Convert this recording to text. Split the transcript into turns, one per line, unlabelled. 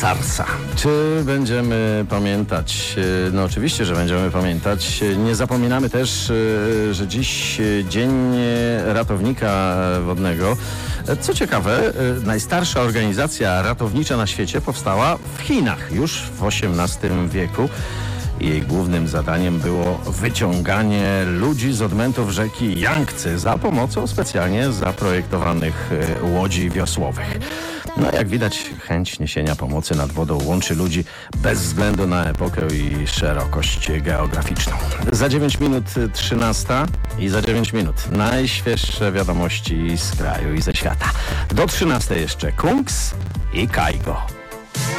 Tarsa. Czy będziemy pamiętać? No oczywiście, że będziemy pamiętać. Nie zapominamy też, że dziś Dzień Ratownika Wodnego. Co ciekawe, najstarsza organizacja ratownicza na świecie powstała w Chinach już w XVIII wieku. Jej głównym zadaniem było wyciąganie ludzi z odmętów rzeki Jangtze za pomocą specjalnie zaprojektowanych łodzi wiosłowych. No jak widać, chęć niesienia pomocy nad wodą łączy ludzi bez względu na epokę i szerokość geograficzną. Za 9 minut 13 i za 9 minut najświeższe wiadomości z kraju i ze świata. Do 13 jeszcze Kungs i Kaigo.